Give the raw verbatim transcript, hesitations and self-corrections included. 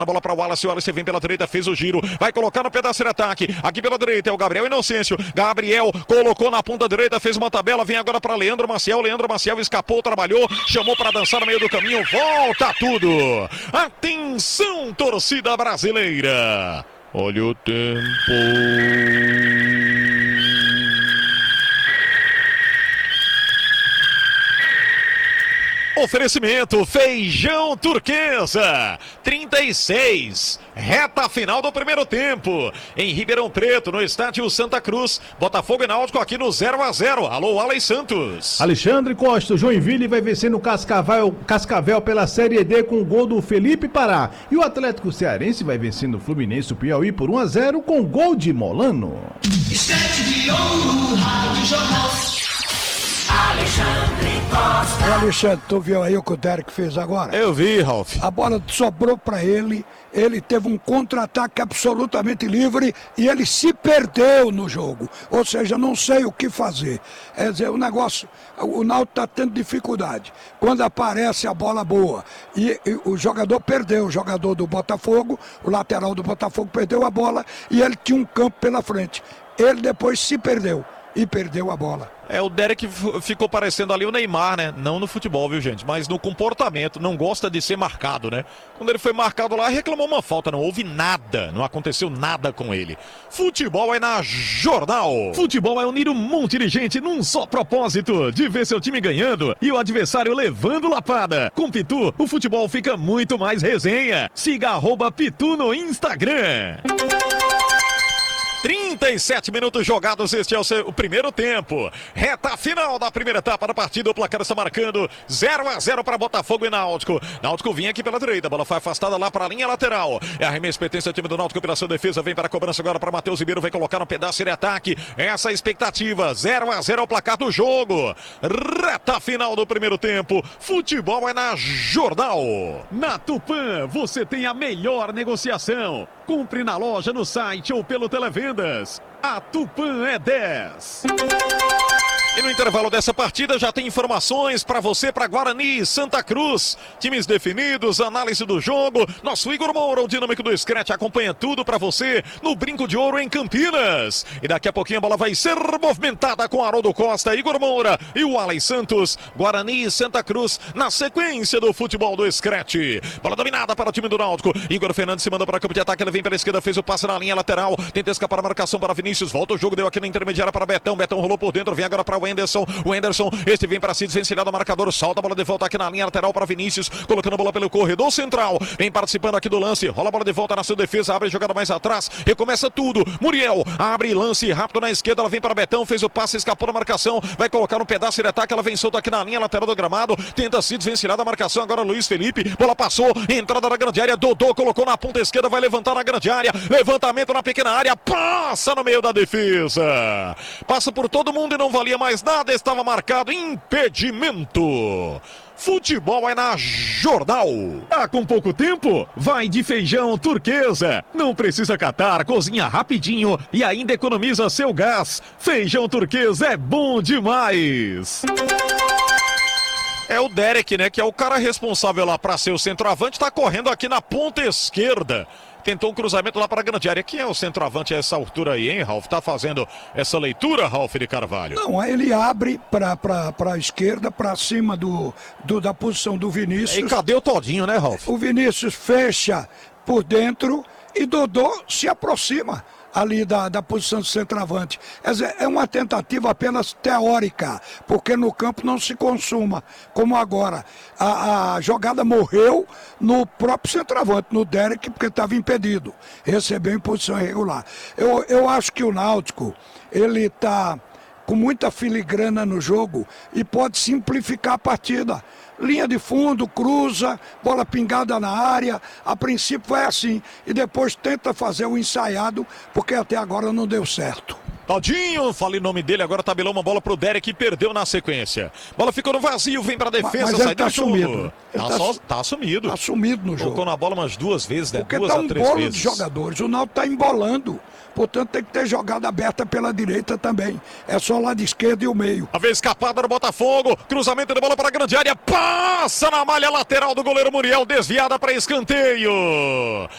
A bola para o Wallace, o Wallace vem pela direita, fez o giro, vai colocar no pedaço de ataque, aqui pela direita é o Gabriel Inocêncio, Gabriel colocou na ponta direita, fez uma tabela, vem agora para Leandro Maciel, Leandro Maciel escapou, trabalhou, chamou para dançar no meio do caminho, volta tudo, atenção torcida brasileira, olha o tempo... Oferecimento Feijão Turquesa, trinta e seis, reta final do primeiro tempo, em Ribeirão Preto, no estádio Santa Cruz, Botafogo e Náutico aqui no zero a zero. Alô, Alex Santos. Alexandre Costa, Joinville vai vencendo o Cascavel, Cascavel pela Série D com o gol do Felipe Pará. E o Atlético Cearense vai vencendo o Fluminense, o Piauí por um a zero com gol de Molano. Estete de ouro, Rádio Jornal. Alexandre Costa. Ô Alexandre, tu viu aí o que o Derek fez agora? Eu vi, Ralf. A bola sobrou pra ele, ele teve um contra-ataque absolutamente livre e ele se perdeu no jogo. Ou seja, não sei o que fazer. Quer dizer, o negócio, o Náutico tá tendo dificuldade. Quando aparece a bola boa e, e o jogador perdeu, o jogador do Botafogo, o lateral do Botafogo perdeu a bola e ele tinha um campo pela frente. Ele depois se perdeu e perdeu a bola. É, o Derek ficou parecendo ali o Neymar, né? Não no futebol, viu, gente? Mas no comportamento, não gosta de ser marcado, né? Quando ele foi marcado lá, reclamou uma falta, não houve nada, não aconteceu nada com ele. Futebol é na Jornal. Futebol é unir um monte de gente num só propósito, de ver seu time ganhando e o adversário levando lapada. Com Pitu, o futebol fica muito mais resenha. Siga arroba Pitu no Instagram. trinta e sete minutos jogados, este é o, seu, o primeiro tempo. Reta final da primeira etapa da partida, o placar está marcando zero a zero para Botafogo e Náutico. Náutico vinha aqui pela direita, a bola foi afastada lá para a linha lateral. É arremesso, pertence ao time do Náutico pela sua defesa, vem para a cobrança agora para Matheus Ribeiro, vai colocar no pedaço de ataque. Essa é a expectativa, zero a zero é o placar do jogo. Reta final do primeiro tempo, futebol é na Jornal. Na Tupã, você tem a melhor negociação. Compre na loja, no site ou pelo Televendas. A Tupã é dez. E no intervalo dessa partida já tem informações para você, para Guarani e Santa Cruz. Times definidos, análise do jogo. Nosso Igor Moura, o dinâmico do Scratch, acompanha tudo para você no Brinco de Ouro em Campinas. E daqui a pouquinho a bola vai ser movimentada com Haroldo Costa, Igor Moura e o Alex Santos. Guarani e Santa Cruz na sequência do futebol do Scratch. Bola dominada para o time do Náutico. Igor Fernandes se manda para o campo de ataque, ele vem pela esquerda, fez o passe na linha lateral. Tenta escapar a marcação para Vinícius. Volta o jogo, deu aqui na intermediária para Betão. Betão rolou por dentro, vem agora para o Anderson, o Anderson, este vem para si, desvencilhado o marcador, solta a bola de volta aqui na linha lateral para Vinícius, colocando a bola pelo corredor central, vem participando aqui do lance, rola a bola de volta na sua defesa, abre a jogada mais atrás, recomeça tudo, Muriel, abre lance rápido na esquerda, ela vem para Betão, fez o passe, escapou da marcação, vai colocar no pedaço de ataque, ela vem solta aqui na linha lateral do gramado, tenta se desvencilhar da marcação, agora Luiz Felipe, bola passou, entrada na grande área, Dodô colocou na ponta esquerda, vai levantar na grande área, levantamento na pequena área, passa no meio da defesa, passa por todo mundo e não valia mais nada, estava marcado impedimento. Futebol é na Jornal. Tá com pouco tempo? Vai de Feijão Turquesa. Não precisa catar, cozinha rapidinho e ainda economiza seu gás. Feijão Turquesa é bom demais. É o Derek, né, que é o cara responsável lá para ser o centroavante, tá correndo aqui na ponta esquerda. Tentou um cruzamento lá para a grande área. Quem é o centroavante a essa altura aí, hein, Ralf? Tá fazendo essa leitura, Ralf de Carvalho? Não, ele abre para a esquerda, para cima do, do, da posição do Vinícius. E cadê o Todinho, né, Ralf? O Vinícius fecha por dentro e Dodô se aproxima ali da, da posição de centroavante. Quer dizer, é uma tentativa apenas teórica, porque no campo não se consuma, como agora. A, a jogada morreu no próprio centroavante, no Derek, porque estava impedido. Recebeu em posição irregular. Eu, eu acho que o Náutico, ele está com muita filigrana no jogo e pode simplificar a partida. Linha de fundo, cruza, bola pingada na área, a princípio vai assim, e depois tenta fazer o ensaiado, porque até agora não deu certo. Todinho, falei o nome dele, agora tabelou uma bola pro Derek e perdeu na sequência. Bola ficou no vazio, vem pra defesa, mas sai ele tá do jogo. sumido. Tá, tá, só, tá assumido. Tá sumido no jogo. Tocou na bola umas duas vezes, né? Porque duas tá a um três bolo vezes. de jogadores, o Náutico tá embolando. Portanto, tem que ter jogada aberta pela direita também. É só lá de esquerda e o meio. A vez escapada do Botafogo. Cruzamento de bola para a grande área. Passa na malha lateral do goleiro Muriel. Desviada para escanteio.